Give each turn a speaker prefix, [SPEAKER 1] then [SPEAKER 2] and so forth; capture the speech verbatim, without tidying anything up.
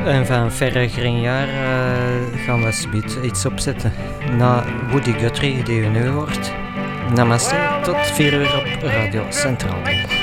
[SPEAKER 1] En van Verre Grinjaar uh, gaan we subiet iets opzetten. Na Woody Guthrie die u nu hoort. Namaste, tot vier uur op Radio Centraal.